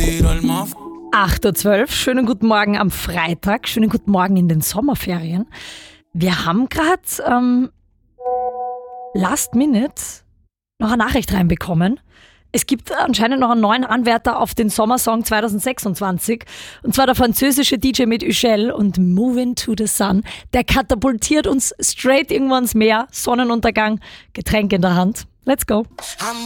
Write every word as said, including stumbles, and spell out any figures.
acht Uhr zwölf, schönen guten Morgen am Freitag, schönen guten Morgen in den Sommerferien. Wir haben gerade ähm, last minute noch eine Nachricht reinbekommen. Es gibt anscheinend noch einen neuen Anwärter auf den Sommersong zwanzig sechsundzwanzig, und zwar der französische D J mit Uchel und Moving to the Sun. Der katapultiert uns straight irgendwo ins Meer, Sonnenuntergang, Getränk in der Hand. Let's go.